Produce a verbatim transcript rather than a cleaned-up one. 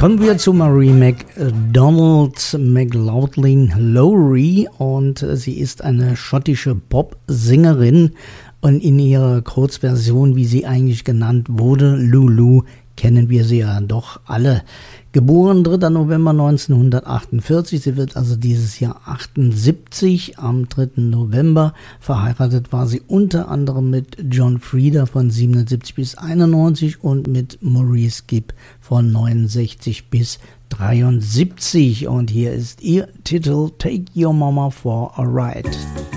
Kommen wir zu Marie McDonald McLaughlin-Lowry und sie ist eine schottische Pop-Sängerin und in ihrer Kurzversion, wie sie eigentlich genannt wurde, Lulu, kennen wir sie ja doch alle. Geboren dritter November neunzehnhundertachtundvierzig, sie wird also dieses Jahr achtundsiebzig, am dritten November. Verheiratet war sie unter anderem mit John Frieda von siebenundsiebzig bis einundneunzig und mit Maurice Gibb von neunundsechzig bis dreiundsiebzig. Und hier ist ihr Titel Take Your Mama for a Ride.